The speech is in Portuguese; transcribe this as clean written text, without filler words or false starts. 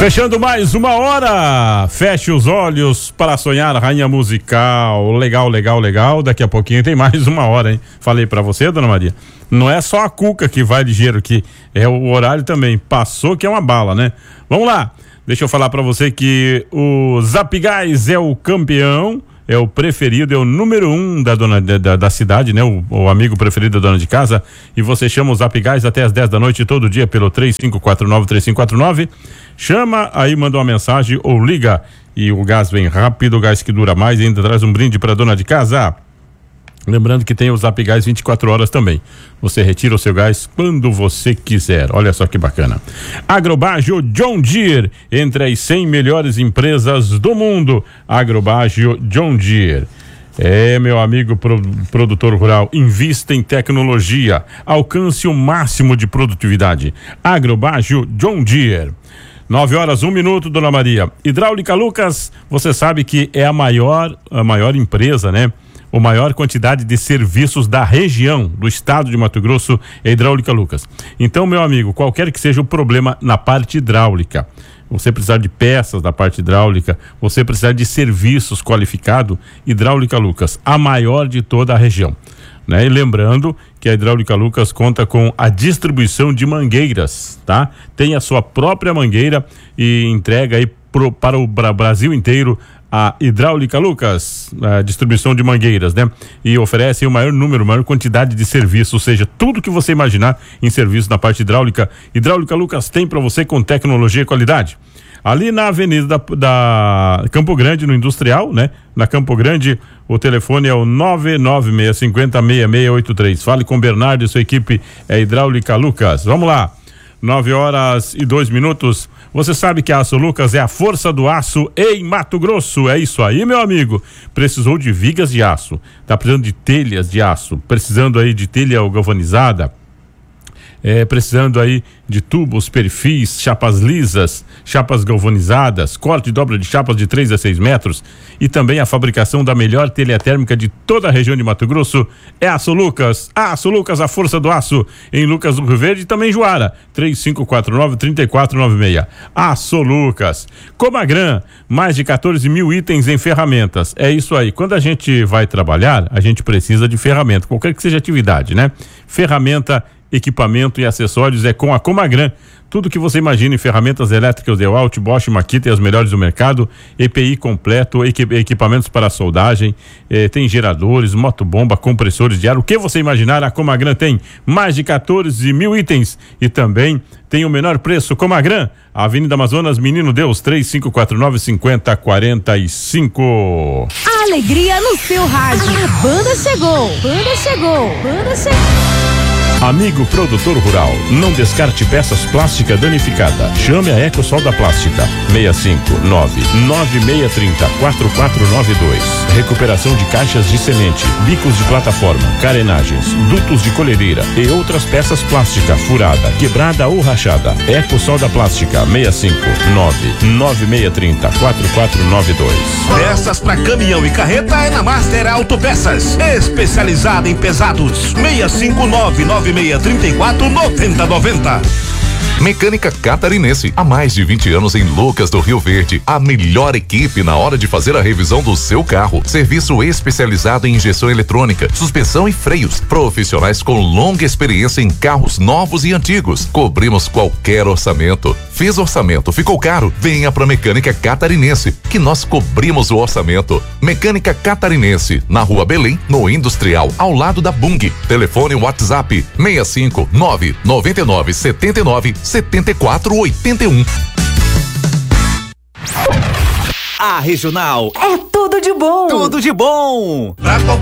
Fechando mais uma hora, feche os olhos para sonhar, rainha musical, legal, daqui a pouquinho tem mais uma hora, hein? Falei pra você, dona Maria, não é só a Cuca que vai ligeiro aqui, é o horário também, passou que é uma bala, né? Vamos lá, deixa eu falar pra você que o Zap Gás é o campeão, é o preferido, é o número 1 da dona da cidade, né? O amigo preferido da dona de casa. E você chama o Zap Gás até as 10 da noite todo dia pelo 3549-3549. Chama, aí manda uma mensagem ou liga. E o gás vem rápido, o gás que dura mais e ainda traz um brinde pra dona de casa. Lembrando que tem o Zap Gás 24 horas também. Você retira o seu gás quando você quiser. Olha só que bacana. Agrobagio John Deere, entre as 100 melhores empresas do mundo. Agrobagio John Deere. É, meu amigo produtor rural, invista em tecnologia. Alcance o máximo de produtividade. Agrobagio John Deere. 9h01, dona Maria. Hidráulica Lucas, você sabe que é a maior empresa, né? A maior quantidade de serviços da região, do estado de Mato Grosso, é Hidráulica Lucas. Então, meu amigo, qualquer que seja o problema na parte hidráulica, você precisar de peças da parte hidráulica, você precisar de serviços qualificados, Hidráulica Lucas, a maior de toda a região, né? E lembrando que a Hidráulica Lucas conta com a distribuição de mangueiras, tá? Tem a sua própria mangueira e entrega aí para o Brasil inteiro a Hidráulica Lucas, a distribuição de mangueiras, né? E oferece o maior quantidade de serviços, ou seja, tudo que você imaginar em serviço na parte hidráulica, Hidráulica Lucas tem para você com tecnologia e qualidade. Ali na avenida da Campo Grande, no Industrial, né? Na Campo Grande, o telefone é o 996506683. Fale com o Bernardo e sua equipe, é Hidráulica Lucas. Vamos lá. 9h02. Você sabe que a Aço Lucas é a força do aço em Mato Grosso. É isso aí, meu amigo. Precisou de vigas de aço, tá precisando de telhas de aço, precisando aí de telha galvanizada, precisando aí de tubos, perfis, chapas lisas, chapas galvanizadas, corte e dobra de chapas de 3 a 6 metros e também a fabricação da melhor telha térmica de toda a região de Mato Grosso é a Aço Lucas. A Aço Lucas, a força do aço em Lucas do Rio Verde e também Juara, 3549-3496. Aço Lucas. Comagran, mais de 14 mil itens em ferramentas. É isso aí. Quando a gente vai trabalhar, a gente precisa de ferramenta, qualquer que seja a atividade, né? Ferramenta, equipamento e acessórios é com a Comagran. Tudo que você imagina em ferramentas elétricas DeWalt, Bosch, Makita e as melhores do mercado, EPI completo, equipamentos para soldagem, tem geradores, motobomba, compressores de ar, o que você imaginar, a Comagran tem mais de 14 mil itens e também tem o menor preço. Comagran, Avenida Amazonas, Menino Deus, 3549-5045. Alegria no seu rádio. A banda chegou. Amigo produtor rural, não descarte peças plásticas danificadas. Chame a Ecosol da Plástica, 659-9630-4492. Recuperação de caixas de semente, bicos de plataforma, carenagens, dutos de colhedeira e outras peças plásticas furada, quebrada ou rachada. Ecosol da Plástica, 659-9630-4492. Peças para caminhão e carreta é na Master Autopeças, especializada em pesados. 659-9634-9090. Mecânica Catarinense, há mais de 20 anos em Lucas do Rio Verde, a melhor equipe na hora de fazer a revisão do seu carro. Serviço especializado em injeção eletrônica, suspensão e freios. Profissionais com longa experiência em carros novos e antigos. Cobrimos qualquer orçamento. Fez orçamento, ficou caro? Venha pra Mecânica Catarinense, que nós cobrimos o orçamento. Mecânica Catarinense, na Rua Belém, no Industrial, ao lado da Bung. Telefone WhatsApp 659-9979-7481. A Regional é tudo de bom. Tudo de bom. Pra qualquer